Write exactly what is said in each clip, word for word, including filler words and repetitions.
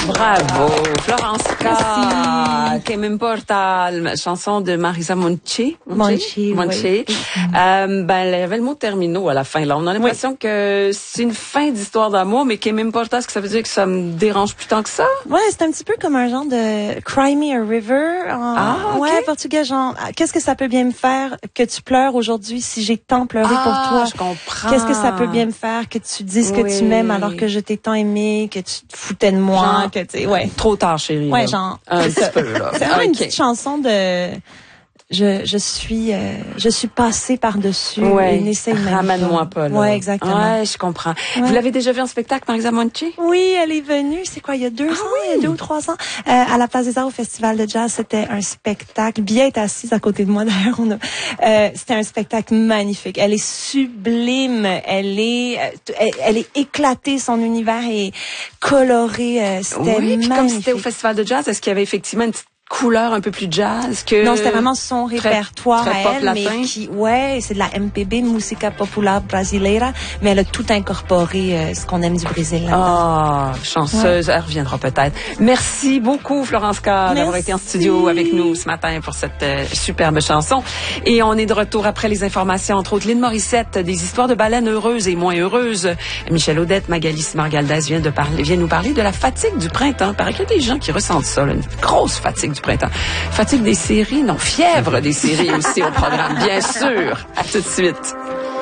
Bravo, Florence K. Que m'importa, chanson de Marisa Monchi. Monchi, Monchi. Oui. Euh, ben, il y avait le mot terminaux à la fin, là. On a l'impression oui. que c'est une fin d'histoire d'amour, mais que m'importa, est-ce que ça veut dire que ça me dérange plus tant que ça? Ouais, c'est un petit peu comme un genre de Cry Me a River. En, ah, okay. Ouais, portugais, genre, qu'est-ce que ça peut bien me faire que tu pleures aujourd'hui si j'ai tant pleuré ah, pour toi? Je comprends. Qu'est-ce que ça peut bien me faire que tu dises oui. que tu m'aimes alors que je t'ai tant aimé, que tu te foutais de moi, genre, que tu sais, ouais. Trop tard, chérie. Ouais, là. genre. Un petit peu, là. C'est vraiment okay. une petite chanson de, je, je suis, euh, je suis passée par-dessus. Ouais. Ramène-moi pas, là. Ouais, exactement. Ouais, je comprends. Ouais. Vous l'avez déjà vu en spectacle, Marisa Monchi? Oui, elle est venue, c'est quoi, il y a deux ah, ans, oui. il y a deux ou trois ans, euh, à la Place des Arts au Festival de Jazz. C'était un spectacle. Bien est assise à côté de moi, d'ailleurs. On a, euh, c'était un spectacle magnifique. Elle est sublime. Elle est, elle, elle est éclatée. Son univers est coloré. Euh, c'était oui, magnifique. Comme c'était au Festival de Jazz, est-ce qu'il y avait effectivement une petite couleur un peu plus jazz que non, c'était vraiment son répertoire très, très à elle, mais qui ouais, c'est de la M P B, Música Popular Brasileira, mais elle a tout incorporé euh, ce qu'on aime du Brésil. Ah, oh, chanceuse, ouais. Elle reviendra peut-être. Merci beaucoup Florence K d'avoir été en studio avec nous ce matin pour cette euh, superbe chanson. Et on est de retour après les informations, entre autres Lynn Morissette, des histoires de baleines heureuses et moins heureuses. Michel Audette, Magali Simard-Galdès vient de parler, vient nous parler de la fatigue du printemps. Il paraît qu'il y a des gens qui ressentent ça, là, une grosse fatigue du printemps. Fatigue des séries, non, fièvre des séries aussi au programme, bien sûr. À tout de suite.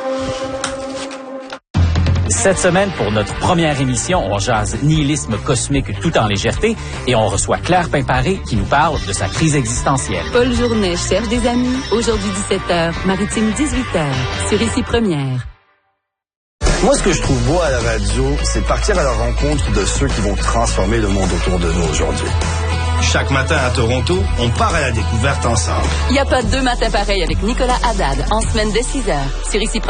Cette semaine, pour notre première émission, on jase nihilisme cosmique tout en légèreté et on reçoit Claire Pimparé qui nous parle de sa crise existentielle. Paul Journet cherche des amis. Aujourd'hui dix-sept heures, Maritime dix-huit heures, sur Ici Première. Moi, ce que je trouve beau à la radio, c'est partir à la rencontre de ceux qui vont transformer le monde autour de nous aujourd'hui. Chaque matin à Toronto, on part à la découverte ensemble. Il n'y a pas deux matins pareils avec Nicolas Haddad en semaine dès six heures sur Ici Première.